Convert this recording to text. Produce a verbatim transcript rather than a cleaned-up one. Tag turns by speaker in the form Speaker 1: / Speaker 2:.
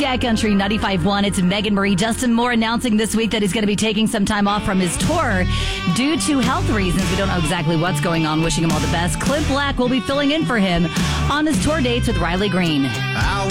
Speaker 1: iCountry ninety-five point one. It's Megan Marie. Justin Moore announcing this week that he's going to be taking some time off from his tour due to health reasons. We don't know exactly what's going on. Wishing him all the best. Clint Black will be filling in for him on his tour dates with Riley Green.